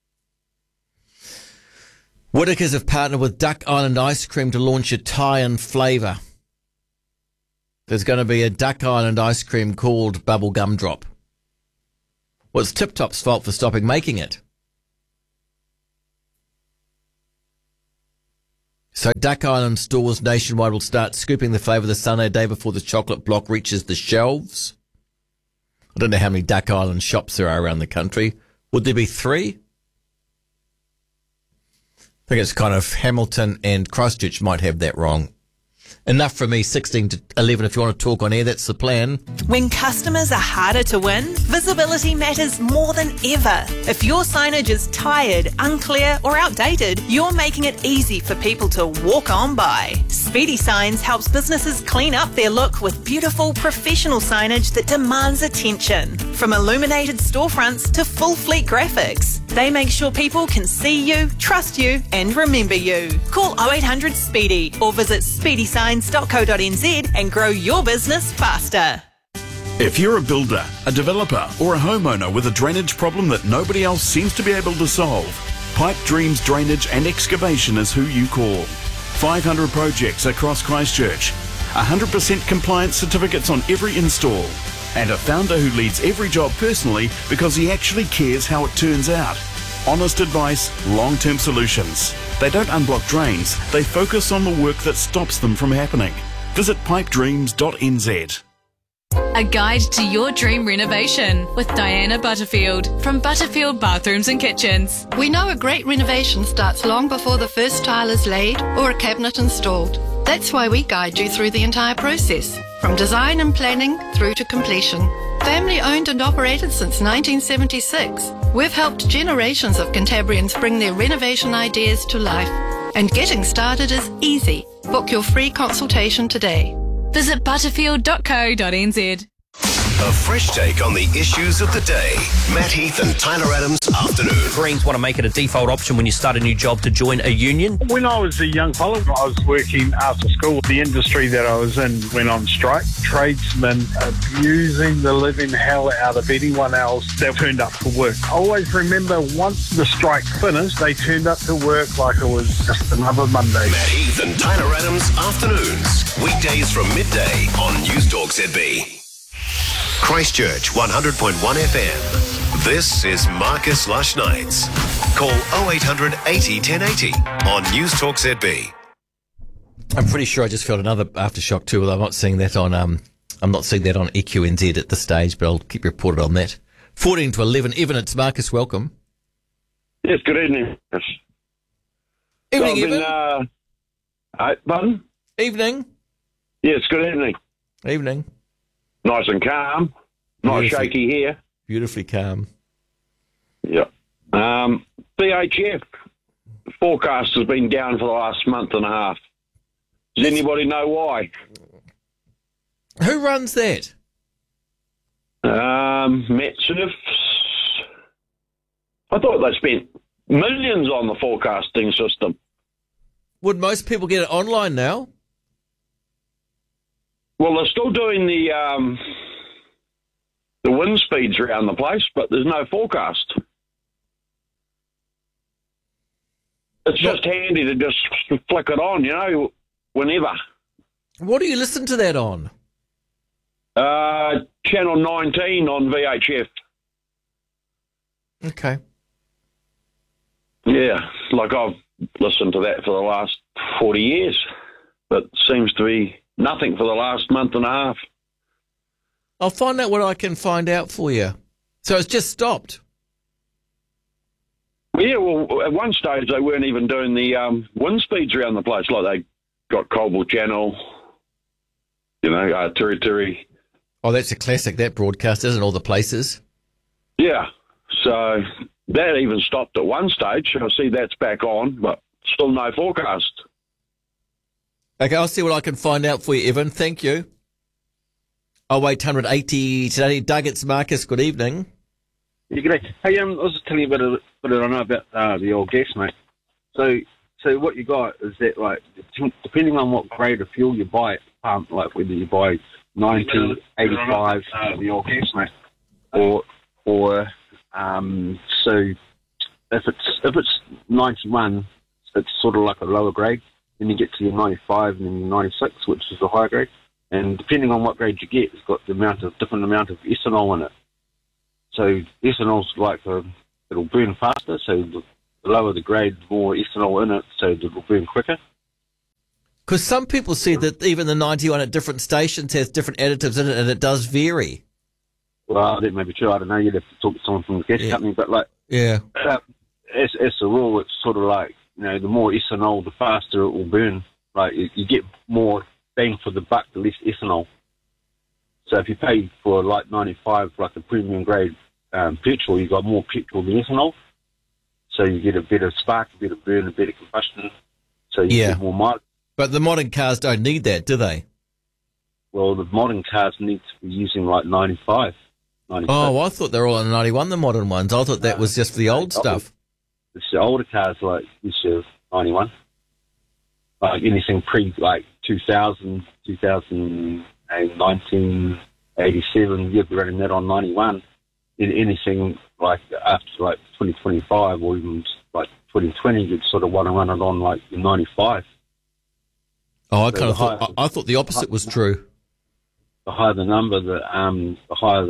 Whitakers have partnered with Duck Island Ice Cream to launch a tie-in flavour. There's going to be a Duck Island ice cream called Bubble Gumdrop. Well, it's Tip Top's fault for stopping making it. So Duck Island stores nationwide will start scooping the flavour the Sunday day before the chocolate block reaches the shelves. I don't know how many Duck Island shops there are around the country. Would there be 3? I think it's kind of Hamilton and Christchurch might have that wrong. Enough from me, 16 to 11. If you want to talk on air, that's the plan. When customers are harder to win, visibility matters more than ever. If your signage is tired, unclear or outdated, you're making it easy for people to walk on by. Speedy Signs helps businesses clean up their look with beautiful professional signage that demands attention. From illuminated storefronts to full fleet graphics, they make sure people can see you, trust you and remember you. Call 0800 SPEEDY or visit speedysigns.co.nz and grow your business faster. If you're a builder, a developer or a homeowner with a drainage problem that nobody else seems to be able to solve, Pipe Dreams Drainage and Excavation is who you call. 500 projects across Christchurch, 100% compliance certificates on every install, and a founder who leads every job personally because he actually cares how it turns out. Honest advice, long-term solutions. They don't unblock drains, they focus on the work that stops them from happening. Visit pipedreams.nz. A guide to your dream renovation with Diana Butterfield from Butterfield Bathrooms and Kitchens. We know a great renovation starts long before the first tile is laid or a cabinet installed. That's why we guide you through the entire process, from design and planning through to completion. Family owned and operated since 1976, we've helped generations of Cantabrians bring their renovation ideas to life. And getting started is easy. Book your free consultation today. Visit butterfield.co.nz. A fresh take on the issues of the day. Matt Heath and Tyler Adams afternoon. Greens want to make it a default option when you start a new job to join a union. When I was a young fellow, I was working after school. The industry that I was in went on strike. Tradesmen abusing the living hell out of anyone else that turned up for work. I always remember once the strike finished, they turned up to work like it was just another Monday. Matt Heath and Tyler Adams afternoons. Weekdays from midday on News Talk ZB. Christchurch 100.1 FM. This is Marcus Lush Nights. Call 0800 80 1080 on News Talk ZB. I'm pretty sure I just felt another aftershock too, although I'm not seeing that on EQNZ at this stage, but I'll keep you reported on that. 14 to 11. Evan, it's Marcus. Welcome. Yes, good evening. Evening, Evan. Pardon? Evening. Yes, good evening. Evening. Nice and calm. Not shaky here. Beautifully calm. Yeah. VHF forecast has been down for the last month and a half. Does anybody know why? Who runs that? Matt Surf. I thought they spent millions on the forecasting system. Would most people get it online now? Well, they're still doing the wind speeds around the place, but there's no forecast. It's just handy to just flick it on, whenever. What do you listen to that on? Channel 19 on VHF. Okay. Yeah, like I've listened to that for the last 40 years, but seems to be nothing for the last month and a half. I'll find out what I can find out for you. So it's just stopped? Yeah, well, at one stage they weren't even doing the wind speeds around the place. Like they got Coble Channel, Tiri Tiri. Oh, that's a classic, that broadcast, isn't it? All the places. Yeah, so that even stopped at one stage. I see that's back on, but still no forecast. Okay, I'll see what I can find out for you, Evan. Thank you. 0800 80 today. Doug, it's Marcus. Good evening. Yeah, good day. Hey, I was just telling you a bit I know about the old gas, mate. So So what you got is that, like, depending on what grade of fuel you buy, like whether you buy 90, 85, or so if it's 91, it's sort of like a lower grade. Then you get to your 95 and then your 96, which is a higher grade. And depending on what grade you get, it's got the different amount of ethanol in it. So ethanol's like it'll burn faster. So the lower the grade, the more ethanol in it, so it'll burn quicker. Because some people see that even the 91 at different stations has different additives in it, and it does vary. Well, that may be true. I don't know. You'd have to talk to someone from the gas company, but like, as a rule, it's sort of like, you know, the more ethanol, the faster it will burn. Like you get more bang for the buck, the less ethanol. So if you pay for like 95, like a premium grade petrol, you got more petrol than ethanol. So you get a better spark, a better burn, a better combustion. So you get more mileage. But the modern cars don't need that, do they? Well, the modern cars need to be using like 95. 96. Oh, I thought they were all on 91, the modern ones. I thought that was just for the old stuff. It's the older cars like this year, 91. Like anything pre like 2000, 2000 and 1987, you'd be running that on 91. Anything like after like 2025 or even like 2020, you'd sort of want to run it on like 95. Oh, I thought the opposite was true. The higher the number, the higher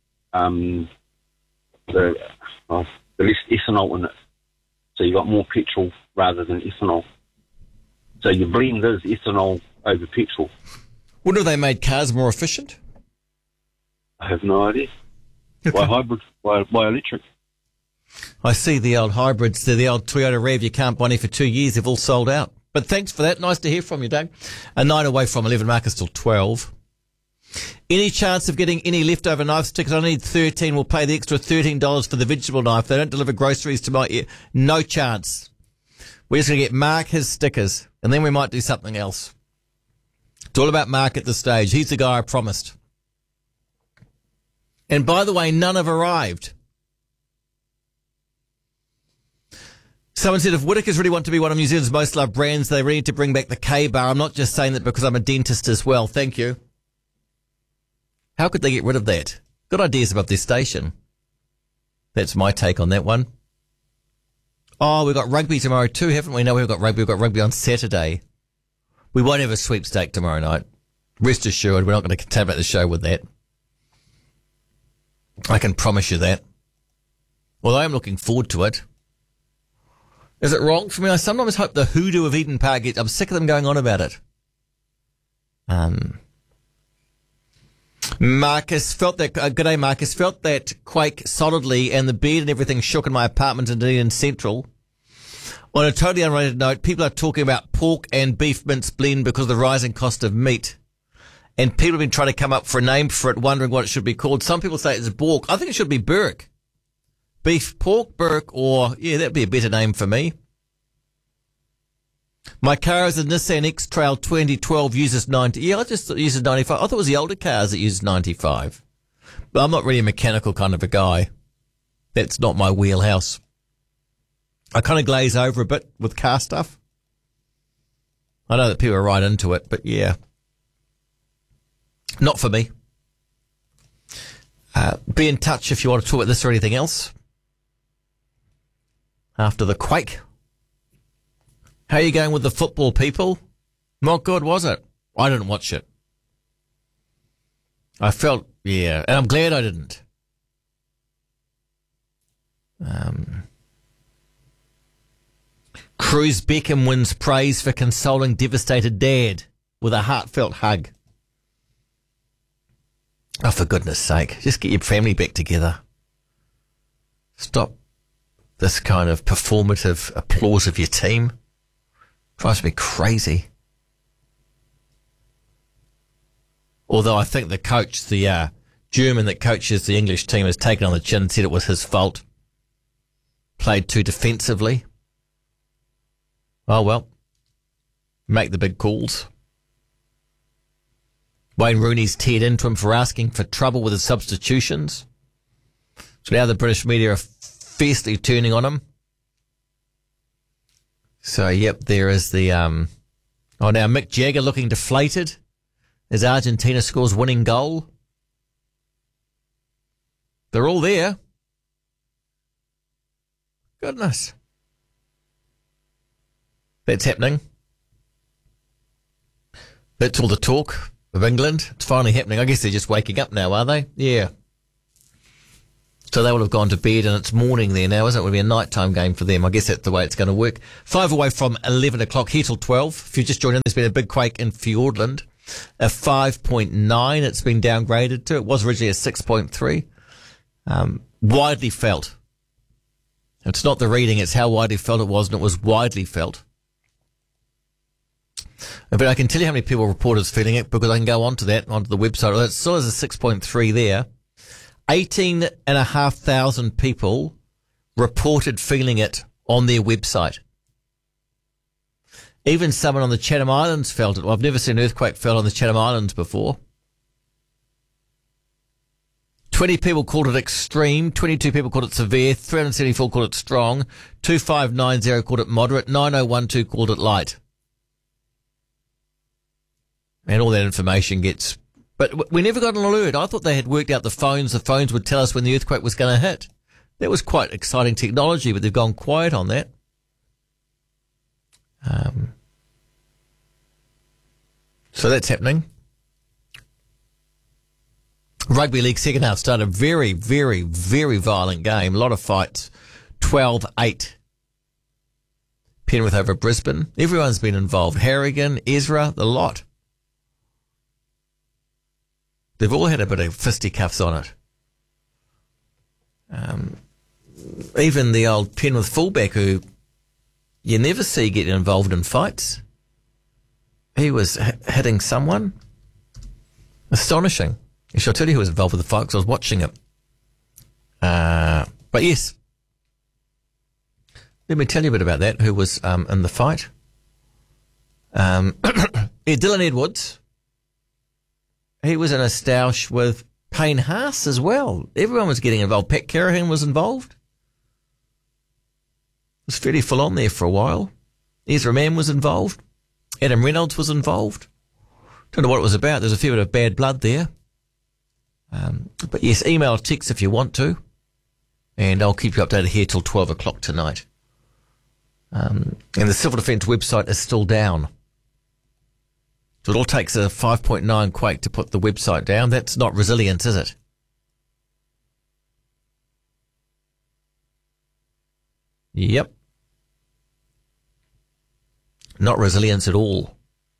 the less ethanol in it. So you got more petrol rather than ethanol. So your blend is ethanol over petrol. Wouldn't have they made cars more efficient? I have no idea. Okay. Why hybrid? Why electric? I see the old hybrids, the old Toyota Rev, you can't buy any for 2 years, they've all sold out. But thanks for that. Nice to hear from you, Doug. A 9 away from 11, Marcus till 12. Any chance of getting any leftover knife stickers? I need 13. We'll pay the extra $13 for the vegetable knife. They don't deliver groceries to my ear. No chance. We're just going to get Mark his stickers, and then we might do something else. It's all about Mark at this stage. He's the guy I promised. And by the way, none have arrived. Someone said, if Whitakers really want to be one of New Zealand's most loved brands, they really need to bring back the K-Bar. I'm not just saying that because I'm a dentist as well. Thank you. How could they get rid of that? Good ideas about this station. That's my take on that one. Oh, we've got rugby tomorrow too, haven't we? No, we've got rugby. We've got rugby on Saturday. We won't have a sweepstake tomorrow night. Rest assured, we're not going to contaminate the show with that. I can promise you that. Although I'm looking forward to it. Is it wrong for me? I sometimes hope the hoodoo of Eden Park I'm sick of them going on about it. Marcus felt that, g'day Marcus, felt that quake solidly and the bed and everything shook in my apartment in Dunedin Central. On a totally unrelated note, people are talking about pork and beef mince blend because of the rising cost of meat. And people have been trying to come up for a name for it, wondering what it should be called. Some people say it's Bork. I think it should be Burke. Beef pork, Burke, or, yeah, that'd be a better name for me. My car is a Nissan X-Trail 2012, uses 90. Yeah, I just thought it uses 95. I thought it was the older cars that used 95. But I'm not really a mechanical kind of a guy. That's not my wheelhouse. I kind of glaze over a bit with car stuff. I know that people are right into it, but yeah. Not for me. Be in touch if you want to talk about this or anything else. After the quake. How are you going with the football, people? Not good, was it? I didn't watch it. I felt, yeah, and I'm glad I didn't. Cruz Beckham wins praise for consoling devastated dad with a heartfelt hug. Oh, for goodness sake, just get your family back together. Stop this kind of performative applause of your team. Drives me crazy. Although I think the coach, the German that coaches the English team, has taken on the chin and said it was his fault. Played too defensively. Oh well. Make the big calls. Wayne Rooney's teared into him for asking for trouble with his substitutions. So now the British media are fiercely turning on him. So, yep, there is the... now Mick Jagger looking deflated as Argentina scores winning goal. They're all there. Goodness. That's happening. That's all the talk of England. It's finally happening. I guess they're just waking up now, are they? Yeah. So they will have gone to bed and it's morning there now, isn't it? It will be a nighttime game for them. I guess that's the way it's going to work. 5 away from 11 o'clock, here till 12. If you just joined in, there's been a big quake in Fiordland. A 5.9 it's been downgraded to. It was originally a 6.3. Widely felt. It's not the reading, it's how widely felt it was, and it was widely felt. But I can tell you how many people reported feeling it because I can go onto the website. It still is a 6.3 there. 18,500 people reported feeling it on their website. Even someone on the Chatham Islands felt it. Well, I've never seen an earthquake felt on the Chatham Islands before. 20 people called it extreme, 22 people called it severe, 374 called it strong, 2590 called it moderate, 9012 called it light. And all that information gets... But we never got an alert. I thought they had worked out the phones would tell us when the earthquake was going to hit. That was quite exciting technology, but they've gone quiet on that. So that's happening. Rugby League second half started a very, very, very violent game. A lot of fights. 12-8. Penrith over Brisbane. Everyone's been involved. Harrigan, Ezra, the lot. They've all had a bit of fisticuffs on it. Even the old Penrith fullback who you never see get involved in fights. He was hitting someone. Astonishing. I shall tell you who was involved with the fight because I was watching it. But yes. Let me tell you a bit about that, who was in the fight. Dylan Edwards. He was in a stoush with Payne Haas as well. Everyone was getting involved. Pat Carahan was involved. It was fairly full on there for a while. Ezra Mann was involved. Adam Reynolds was involved. Don't know what it was about. There's a fair bit of bad blood there. But yes, email or text if you want to. And I'll keep you updated here till 12 o'clock tonight. And the Civil Defence website is still down. So it all takes a 5.9 quake to put the website down. That's not resilience, is it? Yep. Not resilience at all.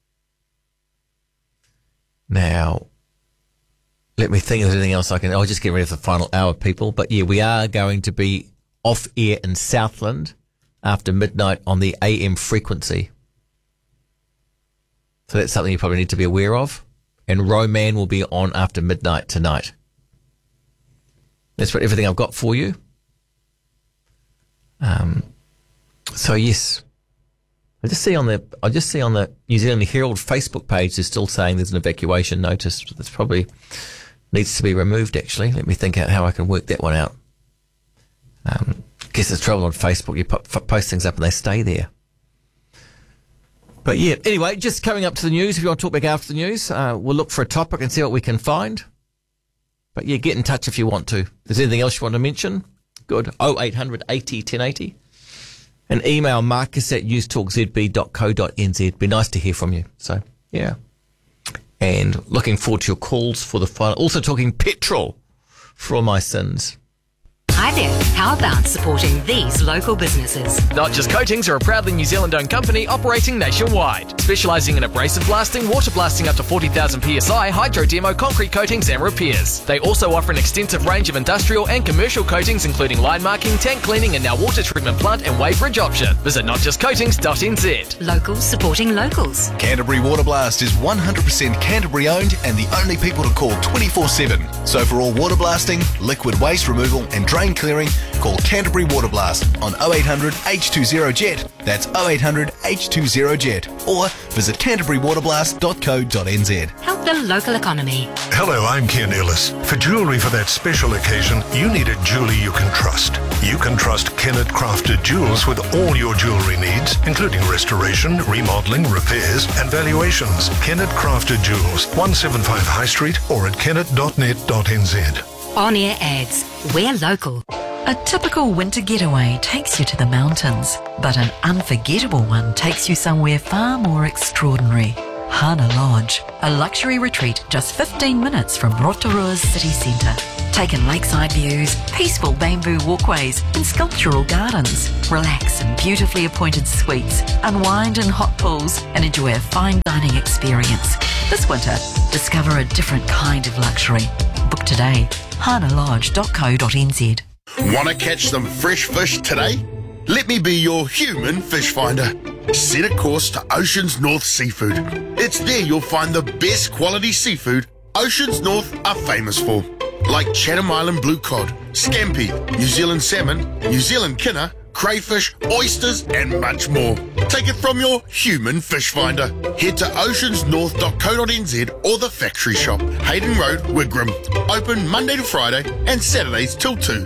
Now, let me think if there's anything else I can... I'll just get ready for the final hour, people. But yeah, we are going to be off air in Southland after midnight on the AM frequency. So that's something you probably need to be aware of. And Roman will be on after midnight tonight. That's what everything I've got for you. So yes, I just see on the New Zealand Herald Facebook page they're still saying there's an evacuation notice that's probably needs to be removed. Actually, let me think out how I can work that one out. Guess there's trouble on Facebook. You post things up and they stay there. But yeah, anyway, just coming up to the news. If you want to talk back after the news, we'll look for a topic and see what we can find. But yeah, get in touch if you want to. If there's anything else you want to mention, good. 0800 80 1080. And email marcus@newstalkzb.co.nz. Be nice to hear from you. So, yeah. And looking forward to your calls for the final. Also talking petrol for all my sins. Hi there. How about supporting these local businesses? Not Just Coatings are a proudly New Zealand-owned company operating nationwide, specialising in abrasive blasting, water blasting up to 40,000 psi, hydro demo, concrete coatings and repairs. They also offer an extensive range of industrial and commercial coatings, including line marking, tank cleaning, and now water treatment plant and wave bridge option. Visit notjustcoatings.nz. Locals supporting locals. Canterbury Water Blast is 100% Canterbury owned and the only people to call 24/7. So for all water blasting, liquid waste removal and drain when clearing, call Canterbury Water Blast on 0800 H20JET. That's 0800 H20JET. Or visit canterburywaterblast.co.nz. Help the local economy. Hello, I'm Ken Ellis. For jewellery for that special occasion, you need a jeweller you can trust. You can trust Kennett Crafted Jewels with all your jewellery needs, including restoration, remodelling, repairs and valuations. Kennett Crafted Jewels, 175 High Street or at kennett.net.nz. On-air ads. We're local. A typical winter getaway takes you to the mountains, but an unforgettable one takes you somewhere far more extraordinary. Hana Lodge, a luxury retreat just 15 minutes from Rotorua's city centre. Take in lakeside views, peaceful bamboo walkways and sculptural gardens. Relax in beautifully appointed suites, unwind in hot pools and enjoy a fine dining experience. This winter, discover a different kind of luxury. Book today, hanalodge.co.nz. Want to catch some fresh fish today? Let me be your human fish finder. Set a course to Oceans North Seafood. It's there you'll find the best quality seafood Oceans North are famous for, like Chatham Island blue cod, scampi, New Zealand salmon, New Zealand kinner, crayfish, oysters and much more. Take it from your human fish finder. Head to oceansnorth.co.nz or the factory shop, Hayden Road, Wigram. Open Monday to Friday and Saturdays till 2.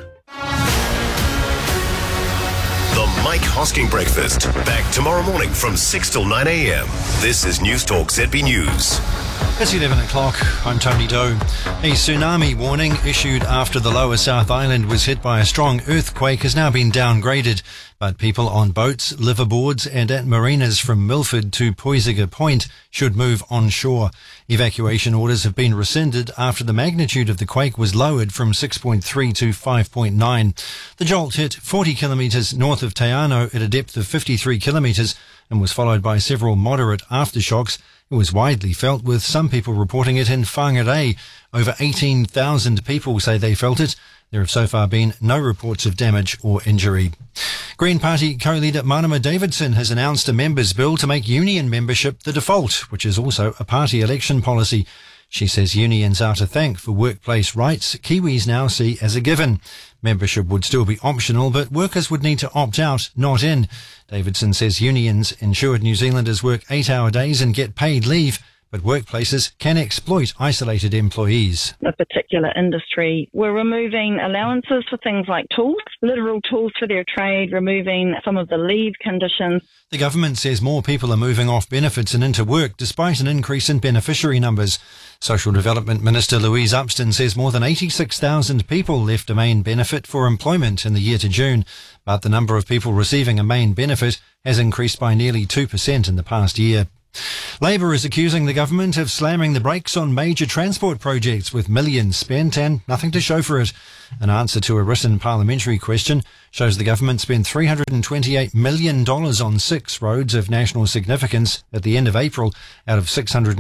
The Mike Hosking Breakfast. Back tomorrow morning from 6 till 9 a.m. This is News Talk ZB News. It's 11 o'clock. I'm Tony Doe. A tsunami warning issued after the lower South Island was hit by a strong earthquake has now been downgraded, but people on boats, liverboards and at marinas from Milford to Poisiger Point should move onshore. Evacuation orders have been rescinded after the magnitude of the quake was lowered from 6.3 to 5.9. The jolt hit 40 kilometres north of Teano at a depth of 53 kilometres and was followed by several moderate aftershocks. It was widely felt, with some people reporting it in Whangarei. Over 18,000 people say they felt it. There have so far been no reports of damage or injury. Green Party co-leader Marama Davidson has announced a members' bill to make union membership the default, which is also a party election policy. She says unions are to thank for workplace rights Kiwis now see as a given. Membership would still be optional, but workers would need to opt out, not in. Davidson says unions ensured New Zealanders work 8-hour days and get paid leave, but workplaces can exploit isolated employees. A particular industry were removing allowances for things like tools, literal tools for their trade, removing some of the leave conditions. The government says more people are moving off benefits and into work despite an increase in beneficiary numbers. Social Development Minister Louise Upston says more than 86,000 people left a main benefit for employment in the year to June, but the number of people receiving a main benefit has increased by nearly 2% in the past year. Labor is accusing the government of slamming the brakes on major transport projects with millions spent and nothing to show for it. An answer to a written parliamentary question shows the government spent $328 million on 6 roads of national significance at the end of April out of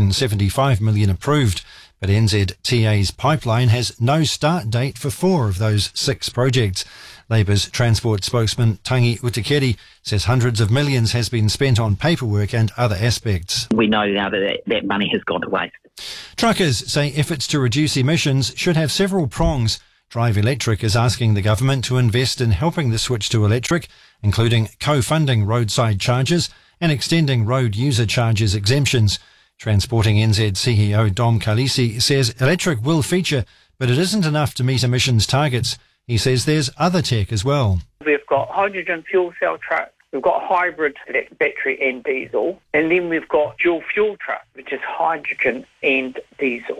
$675 million approved. But NZTA's pipeline has no start date for 4 of those 6 projects. Labour's transport spokesman Tangi Utikeri says hundreds of millions has been spent on paperwork and other aspects. We know now that money has gone to waste. Truckers say efforts to reduce emissions should have several prongs. Drive Electric is asking the government to invest in helping the switch to electric, including co-funding roadside charges and extending road user charges exemptions. Transporting NZ CEO Dom Kalisi says electric will feature, but it isn't enough to meet emissions targets. He says there's other tech as well. We've got hydrogen fuel cell trucks, we've got hybrid battery and diesel, and then we've got dual fuel truck, which is hydrogen and diesel.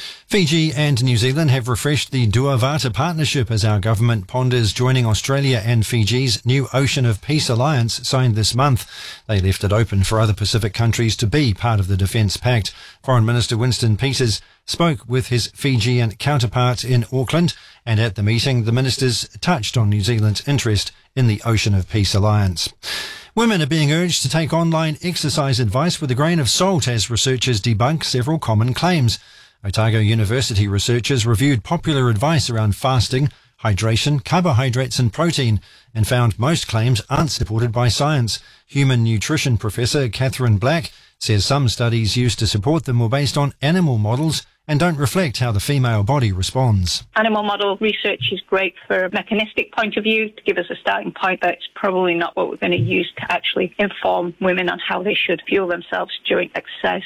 Fiji and New Zealand have refreshed the Duavata partnership as our government ponders joining Australia and Fiji's new Ocean of Peace alliance signed this month. They left it open for other Pacific countries to be part of the Defence Pact. Foreign Minister Winston Peters spoke with his Fijian counterpart in Auckland, and at the meeting the ministers touched on New Zealand's interest in the Ocean of Peace alliance. Women are being urged to take online exercise advice with a grain of salt as researchers debunk several common claims. Otago University researchers reviewed popular advice around fasting, hydration, carbohydrates and protein and found most claims aren't supported by science. Human nutrition professor Catherine Black says some studies used to support them were based on animal models and don't reflect how the female body responds. Animal model research is great for a mechanistic point of view to give us a starting point, but it's probably not what we're going to use to actually inform women on how they should fuel themselves during exercise.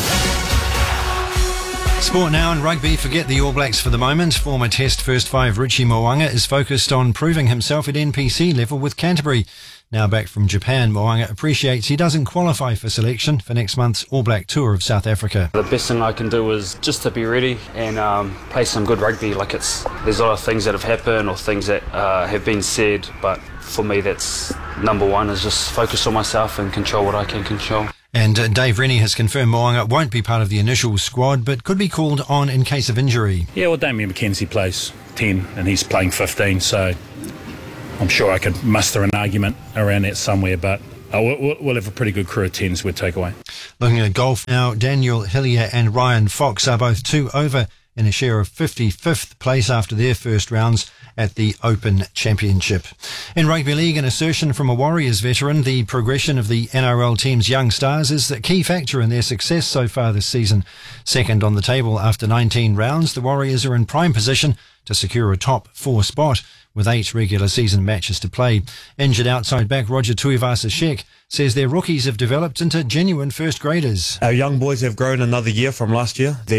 Sport now in rugby. Forget the All Blacks for the moment. Former Test first five Richie Mo'unga is focused on proving himself at NPC level with Canterbury. Now back from Japan, Mo'unga appreciates he doesn't qualify for selection for next month's All Black tour of South Africa. The best thing I can do is just to be ready and play some good rugby. There's a lot of things that have happened or things that have been said, but for me that's number one, is just focus on myself and control what I can control. And Dave Rennie has confirmed Mo'unga won't be part of the initial squad, but could be called on in case of injury. Yeah, well, Damien McKenzie plays 10 and he's playing 15, so I'm sure I could muster an argument around that somewhere, but we'll have a pretty good crew of 10s we'd take away. Looking at golf now, Daniel Hillier and Ryan Fox are both 2 over in a share of 55th place after their first rounds at the Open Championship. In rugby league, an assertion from a Warriors veteran, the progression of the NRL team's young stars is the key factor in their success so far this season. Second on the table after 19 rounds, the Warriors are in prime position to secure a top 4 spot with 8 regular season matches to play. Injured outside back Roger Tuivasa-Sheck says their rookies have developed into genuine first graders. Our young boys have grown another year from last year.